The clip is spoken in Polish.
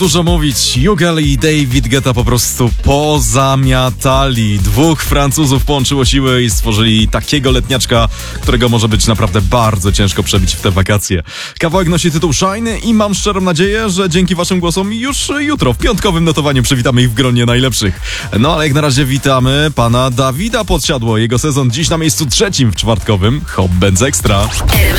Dużo mówić, Jugel i David Guetta po prostu pozamiatali. Dwóch Francuzów połączyło siły i stworzyli takiego letniaczka, którego może być naprawdę bardzo ciężko przebić w te wakacje. Kawałek nosi tytuł Shine i mam szczerą nadzieję, że dzięki waszym głosom już jutro w piątkowym notowaniu przywitamy ich w gronie najlepszych. No ale jak na razie witamy pana Dawida Podsiadło. Jego sezon dziś na miejscu 3 w czwartkowym Hot Benz Extra.